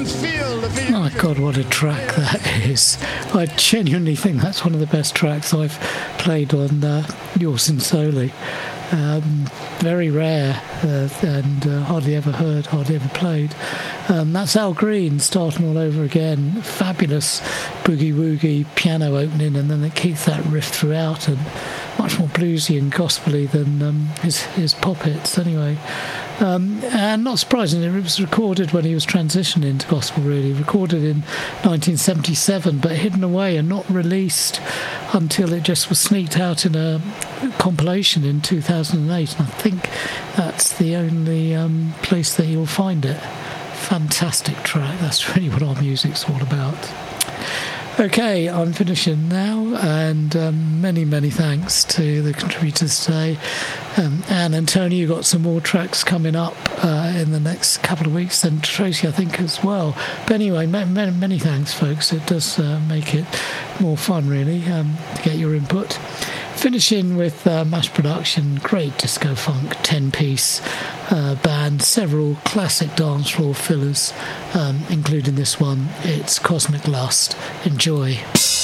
My God, what a track that is. I genuinely think that's one of the best tracks I've played on Yours in Soli. Very rare and hardly ever heard, hardly ever played. That's Al Green starting all over again. Fabulous boogie-woogie piano opening, and then it keeps that riff throughout, and much more bluesy and gospely than his pop hits anyway. And not surprisingly, it was recorded when he was transitioning to gospel, really. Recorded in 1977, but hidden away and not released until it just was sneaked out in a compilation in 2008. And I think that's the only place that you'll find it. Fantastic track. That's really what our music's all about. Okay, I'm finishing now, and many, many thanks to the contributors today. Anne and Tony, you've got some more tracks coming up in the next couple of weeks, and Tracy, I think, as well. But anyway, many thanks, folks. It does make it more fun, really, to get your input. Finishing with Mash Production, great disco funk 10-piece band, several classic dance floor fillers, including this one. It's Cosmic Lust. Enjoy.